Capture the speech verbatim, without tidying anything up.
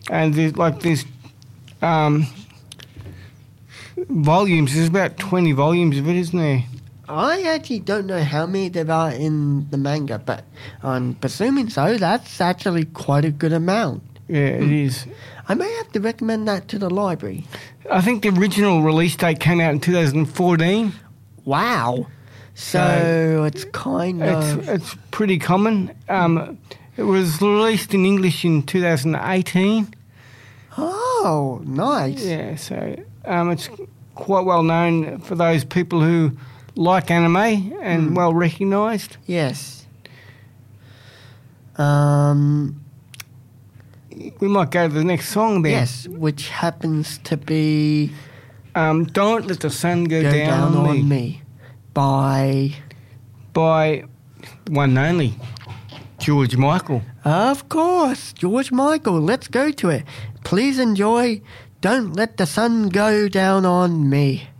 and there's like there's um, volumes. There's about twenty volumes of it, isn't there? I actually don't know how many there are in the manga, but I'm presuming so. That's actually quite a good amount. Yeah, it Hmm. is. I may have to recommend that to the library. I think the original release date came out in two thousand fourteen. Wow. So, So it's kind It's of... it's pretty common. Um, it was released in English in two thousand eighteen. Oh, nice. Yeah, so um, it's quite well known for those people who like anime and Hmm. well recognised. Yes. Um... We might go to the next song then. Yes, which happens to be Um, Don't Let the Sun Go, Go Down, Down on, on Me, Me by, by one and only George Michael. of course, George Michael. Let's go to it. Please enjoy Don't Let the Sun Go Down on Me.